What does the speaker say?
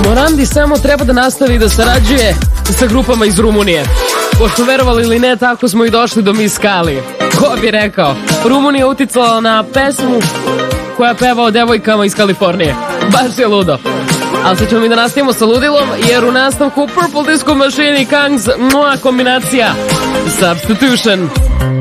Morandi samo treba da nastavi da sarađuje sa grupama iz Rumunije. Pošto verovali ili ne, tako smo i došli do Miss Kali. Ko bi rekao? Rumunija uticala na pesmu koja peva o devojkama iz Kalifornije. Baš je ludo. Ali sad ćemo mi da nastavimo sa ludilom, jer u nastavku Purple Disco Machine i Kangs, moja kombinacija Substitution.